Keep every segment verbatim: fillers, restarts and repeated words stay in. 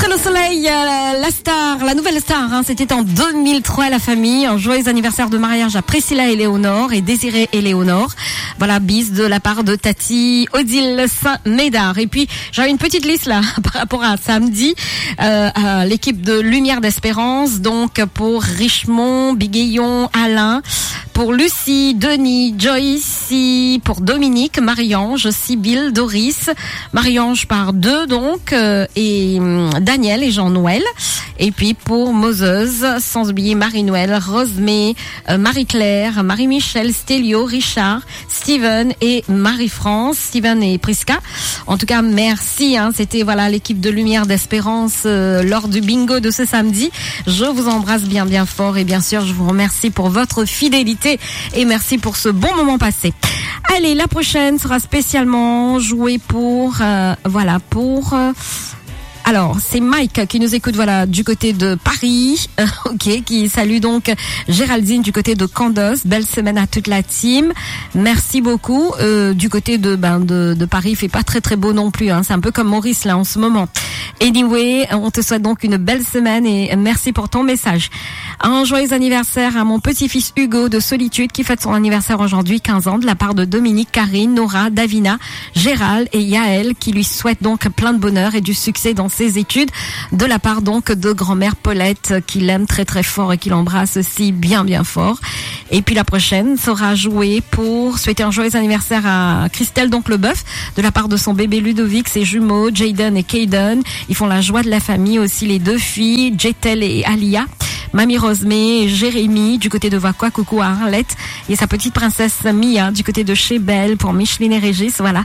le soleil, euh, la star, la nouvelle star, hein, c'était en deux mille trois, la famille. Un joyeux anniversaire de mariage à Priscilla Éléonore et Désiré Éléonore. Voilà, bis de la part de Tati Odile Saint-Médard. Et puis, j'ai une petite liste là par rapport à samedi. Euh, à l'équipe de Lumière d'Espérance, donc pour Richemont, Biguillon, Alain, pour Lucie, Denis, Joyce, pour Dominique, Marie-Ange, Sybille, Doris, Marie-Ange par deux donc, euh, et euh, Daniel et Jean-Noël. Et puis pour Moseuse, sans oublier Marie-Noël, Rosemée, euh, Marie-Claire, Marie-Michel, Stélio, Richard, Steven et Marie-France, Steven et Prisca. En tout cas, merci, hein, c'était voilà l'équipe de Lumière d'Espérance euh, lors du bingo de ce samedi. Je vous embrasse bien bien fort et bien sûr, je vous remercie pour votre fidélité et merci pour ce bon moment passé. Allez, la prochaine sera spécialement jouée pour euh, voilà pour euh, alors, c'est Mike qui nous écoute, voilà, du côté de Paris, euh, ok, qui salue donc Géraldine du côté de Candos. Belle semaine à toute la team. Merci beaucoup. Euh, du côté de, ben, de, de Paris, il fait pas très très beau non plus, hein. C'est un peu comme Maurice là en ce moment. Anyway, on te souhaite donc une belle semaine et merci pour ton message. Un joyeux anniversaire à mon petit-fils Hugo de Solitude qui fête son anniversaire aujourd'hui, quinze ans, de la part de Dominique, Karine, Nora, Davina, Gérald et Yaël qui lui souhaitent donc plein de bonheur et du succès dans ses études, de la part donc de grand-mère Paulette qui l'aime très très fort et qui l'embrasse aussi bien bien fort. Et puis la prochaine sera jouée pour souhaiter un joyeux anniversaire à Christelle donc Leboeuf de la part de son bébé Ludovic, ses jumeaux Jayden et Kayden. Ils font la joie de la famille aussi, les deux filles Jetel et Alia. Mamie Rosemée, Jérémy du côté de Vacois, coucou à Arlette et sa petite princesse Mia du côté de chez Belle pour Micheline et Régis, voilà,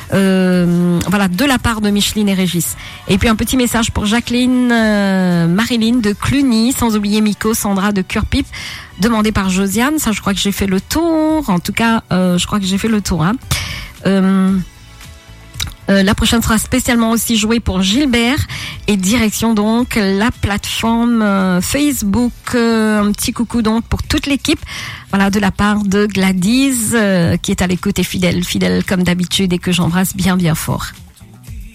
euh, voilà de la part de Micheline et Régis. Et puis un petit message pour Jacqueline, euh, Marilyn de Cluny, sans oublier Miko, Sandra de Curpip, demandé par Josiane. Ça, je crois que j'ai fait le tour. En tout cas, euh, je crois que j'ai fait le tour. Hein. Euh, Euh, la prochaine sera spécialement aussi jouée pour Gilbert et direction donc la plateforme euh, Facebook. Euh, un petit coucou donc pour toute l'équipe. Voilà, de la part de Gladys euh, qui est à l'écoute et fidèle, fidèle comme d'habitude et que j'embrasse bien bien fort.